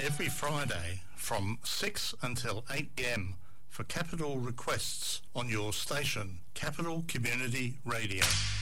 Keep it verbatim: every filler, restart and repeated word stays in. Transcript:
every Friday from six until eight p.m. for Capital Requests on your station, Capital Community Radio.